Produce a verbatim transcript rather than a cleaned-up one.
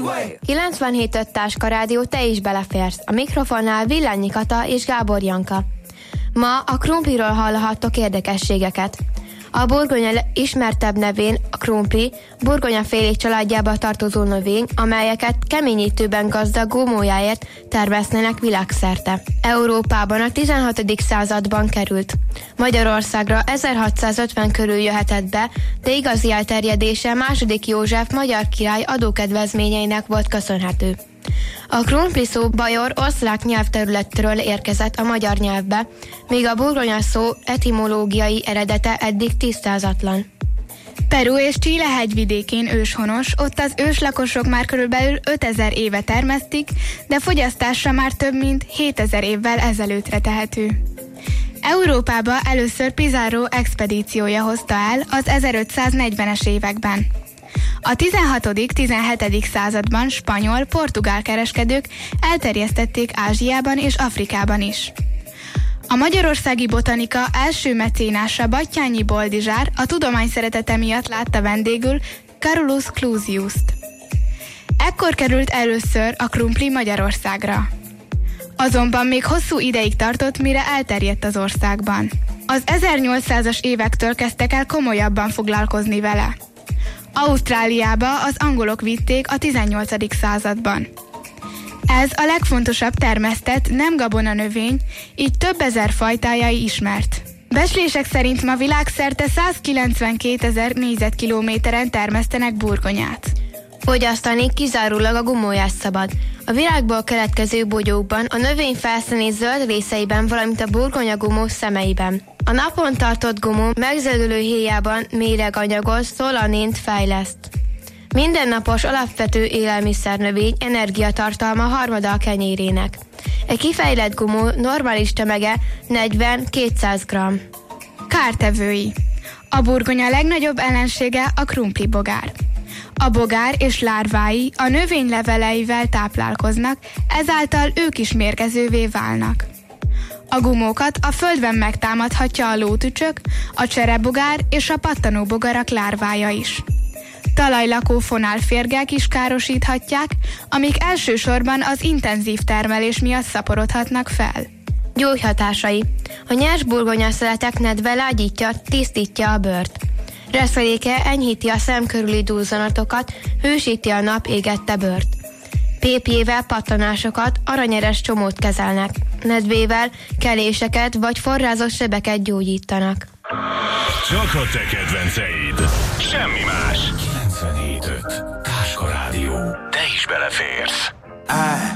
kilencvenhét öt Táska Rádió, te is beleférsz. A mikrofonnál Villányi Kata és Gábor Janka. Ma a krumpliról hallhattok érdekességeket. A burgonya ismertebb nevén a krumpli, burgonyafélék családjába tartozó növény, amelyeket keményítőben gazdag gomójáért termesztenek világszerte. Európában a tizenhatodik században került. Magyarországra ezerhatszázötven körül jöhetett be, de igazi elterjedése második József magyar király adókedvezményeinek volt köszönhető. A krumpli szó bajor-osztrák nyelvterületről érkezett a magyar nyelvbe, míg a burgonya szó etimológiai eredete eddig tisztázatlan. Peru és Chile hegyvidékén őshonos, ott az őslakosok már körülbelül ötezer éve termesztik, de fogyasztásra már több mint hétezer évvel ezelőttre tehető. Európába először Pizarro expedíciója hozta el az ezerötszáznegyvenes években. A tizenhatodik-tizenhetedik században spanyol-portugál kereskedők elterjesztették Ázsiában és Afrikában is. A magyarországi botanika első mecénása Batthyány Boldizsár a tudomány szeretete miatt látta vendégül Carolus Clusiust. Ekkor került először a krumpli Magyarországra. Azonban még hosszú ideig tartott, mire elterjedt az országban. Az ezernyolcszázas évektől kezdtek el komolyabban foglalkozni vele. Ausztráliába az angolok vitték a tizennyolcadik században. Ez a legfontosabb termesztett nem gabona növény, így több ezer fajtája ismert. Becslések szerint ma világszerte százkilencvenkétezer négyzetkilométeren termesztenek burgonyát. Fogyasztani kizárólag a gumóját szabad. A virágból keletkező bogyókban, a növény felszíni zöld részeiben, valamint a burgonyagumó szemeiben. A napon tartott gumó megzöldülő héjában méreganyagos szólanint fejleszt. Mindennapos alapvető élelmiszernövény, energiatartalma harmada a kenyérének. Egy kifejlett gumó normális tömege negyven-kétszáz gramm. Kártevői. A burgonya legnagyobb ellensége a krumpli bogár. A bogár és lárvái a növény leveleivel táplálkoznak, ezáltal ők is mérgezővé válnak. A gumókat a földben megtámadhatja a lótücsök, a cserebogár és a pattanóbogarak lárvája is. Talajlakó fonálférgek is károsíthatják, amik elsősorban az intenzív termelés miatt szaporodhatnak fel. Gyógyhatásai. A nyers burgonyaszeletek nedve lágyítja, tisztítja a bőrt. Reszeléke enyhíti a szem körüli duzzanatokat, hősíti a nap égette bőrt. Pépjével pattanásokat, aranyeres csomót kezelnek. Nedvével keléseket vagy forrázott sebeket gyógyítanak. Csak a te kedvenceid. Semmi más. kilencvenhét öt Táska Rádió. Te is beleférsz.